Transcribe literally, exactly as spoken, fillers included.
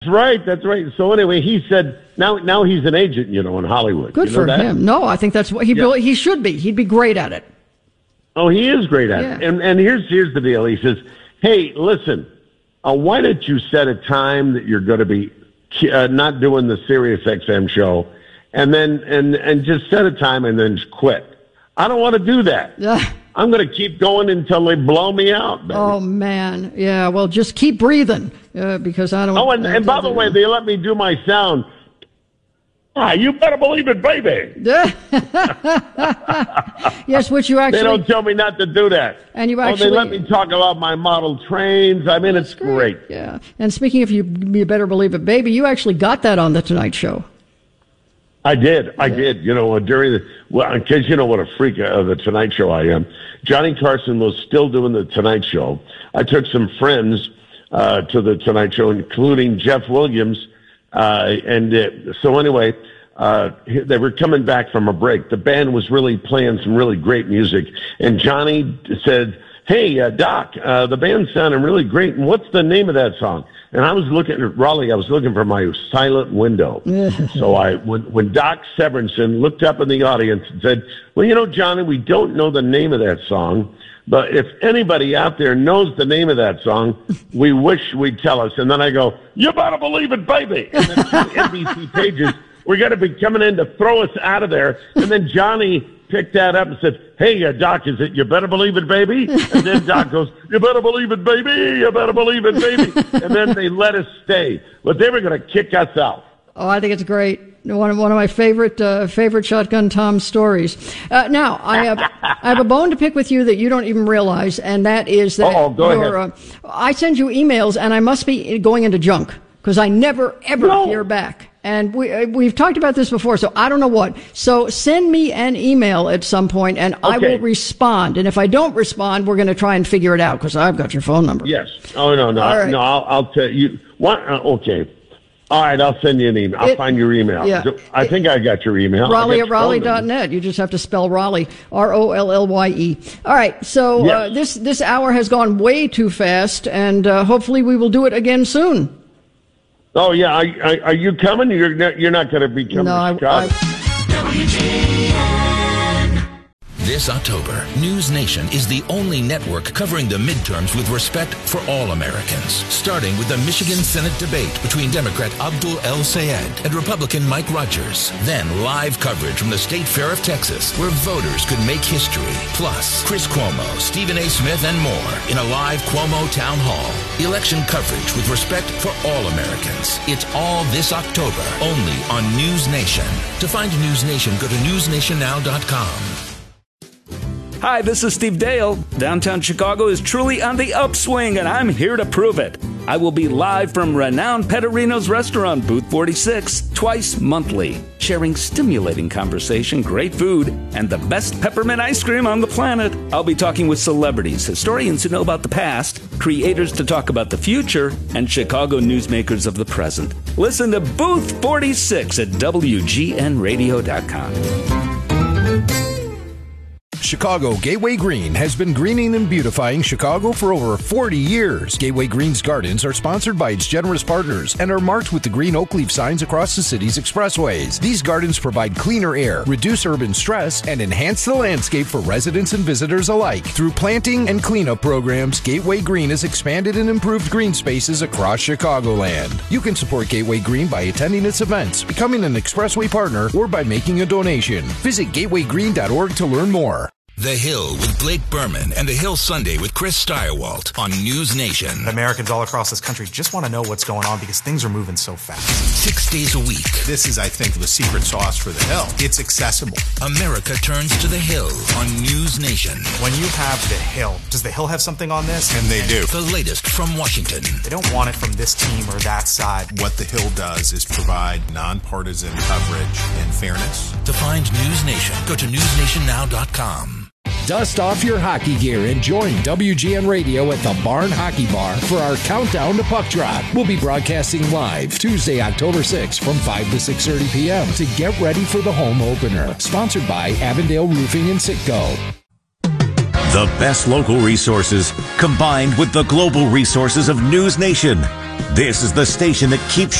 right. That's right. So anyway, he said now now he's an agent, you know, in Hollywood. Good you know for that? him. No, I think that's what he yeah. he should be. He'd be great at it. Oh, he is great at yeah. it. And and here's here's the deal. He says, "Hey, listen, uh, why don't you set a time that you're going to be uh, not doing the Sirius X M show, and then and and just set a time and then quit. I don't want to do that. I'm going to keep going until they blow me out, baby." Oh, man. Yeah, well, just keep breathing uh, because I don't... Oh, and, and by the way, they let me do my sound. Ah, you better believe it, baby. Yes, which you actually... They don't tell me not to do that. And you actually... Oh, they let me talk about my model trains. I mean, it's great. great. Yeah. And speaking of you, you better believe it, baby, you actually got that on The Tonight Show. I did. I yeah. did. You know, during the, well, in case you know what a freak of the Tonight Show I am, Johnny Carson was still doing the Tonight Show. I took some friends uh, to the Tonight Show, including Jeff Williams. Uh, and uh, so anyway, uh, they were coming back from a break. The band was really playing some really great music. And Johnny said, "Hey, uh, Doc, uh, the band's sounding really great. And what's the name of that song?" And I was looking at Raleigh. I was looking for my silent window. So I, when, when Doc Severinsen looked up in the audience and said, "Well, you know, Johnny, we don't know the name of that song, but if anybody out there knows the name of that song, we wish we'd tell us." And then I go, "You better believe it, baby." And then two N B C pages were going to be coming in to throw us out of there. And then Johnny picked that up and said, "Hey, uh, Doc, is it You Better Believe It, Baby?" And then Doc goes, "You better believe it, baby. You better believe it, baby." And then they let us stay. But they were going to kick us out. Oh, I think it's great. One of one of my favorite uh, favorite Shotgun Tom stories. Uh, now, I have I have a bone to pick with you that you don't even realize, and that is that oh, go you're, ahead. Uh, I send you emails, and I must be going into junk because I never ever no. hear back. And we we've talked about this before, so I don't know what. So send me an email at some point, and okay. I will respond. And if I don't respond, we're going to try and figure it out because I've got your phone number. Yes. Oh no no right. no. I'll, I'll tell you. What? Uh, okay. All right, I'll send you an email. I'll it, find your email. Yeah, I think I got your email. Raleigh at Raleigh dot net. You just have to spell Raleigh, R O L L Y E. All right, so yes. uh, this this hour has gone way too fast, and uh, hopefully we will do it again soon. Oh, yeah. Are, are, are you coming? You're not, you're not going to be coming no, to Chicago? W G N. This October, News Nation is the only network covering the midterms with respect for all Americans, starting with the Michigan Senate debate between Democrat Abdul El-Sayed and Republican Mike Rogers. Then live coverage from the State Fair of Texas, where voters could make history. Plus, Chris Cuomo, Stephen A. Smith, and more in a live Cuomo Town Hall. Election coverage with respect for all Americans. It's all this October, only on News Nation. To find News Nation, go to news nation now dot com. Hi, this is Steve Dale. Downtown Chicago is truly on the upswing, and I'm here to prove it. I will be live from renowned Petterino's restaurant, Booth forty-six, twice monthly, sharing stimulating conversation, great food, and the best peppermint ice cream on the planet. I'll be talking with celebrities, historians who know about the past, creators to talk about the future, and Chicago newsmakers of the present. Listen to Booth forty-six at W G N radio dot com. Chicago Gateway Green has been greening and beautifying Chicago for over forty years. Gateway Green's gardens are sponsored by its generous partners and are marked with the green oak leaf signs across the city's expressways. These gardens provide cleaner air, reduce urban stress, and enhance the landscape for residents and visitors alike. Through planting and cleanup programs, Gateway Green has expanded and improved green spaces across Chicagoland. You can support Gateway Green by attending its events, becoming an expressway partner, or by making a donation. Visit gateway green dot org to learn more. The Hill with Blake Berman and The Hill Sunday with Chris Steyerwalt on News Nation. Americans all across this country just want to know what's going on because things are moving so fast. Six days a week. This is, I think, the secret sauce for The Hill. It's accessible. America turns to The Hill on News Nation. When you have The Hill, does The Hill have something on this? And they do. The latest from Washington. They don't want it from this team or that side. What The Hill does is provide nonpartisan coverage and fairness. To find News Nation, go to news nation now dot com. Dust off your hockey gear and join W G N Radio at the Barn Hockey Bar for our countdown to puck drop. We'll be broadcasting live Tuesday, October sixth from five to six thirty p.m. to get ready for the home opener. Sponsored by Avondale Roofing and Sitco. The best local resources combined with the global resources of News Nation. This is the station that keeps